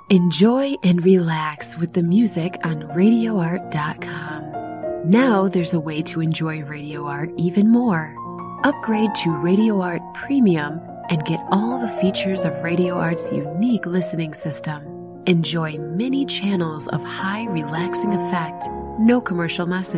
Enjoy and relax with the music on RadioArt.com. Now there's a way to enjoy Radio Art even more. Upgrade to Radio Art Premium and get all the features of Radio Art's unique listening system. Enjoy many channels of high relaxing effect, no commercial messages.